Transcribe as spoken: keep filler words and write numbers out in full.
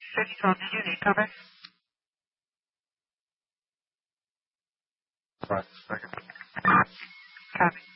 six twelve, did you need cover? Right, second. Copy.